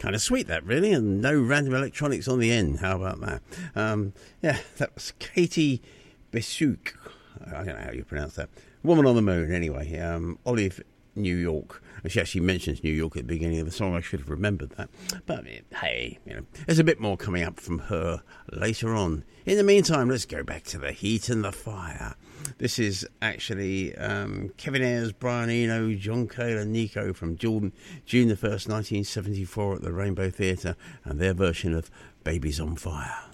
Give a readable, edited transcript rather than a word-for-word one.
Kind of sweet, that, really, and no random electronics on the end. How about that? Yeah, that was Katie Besuk. I don't know how you pronounce that. Woman on the Moon, anyway. Olive, New York. She actually mentions New York at the beginning of the song. I should have remembered that. But, hey, there's a bit more coming up from her later on. In the meantime, let's go back to the heat and the fire. This is actually Kevin Ayers, Brian Eno, John Cale and Nico from June the 1st, 1974 at the Rainbow Theatre, and their version of Babies on Fire.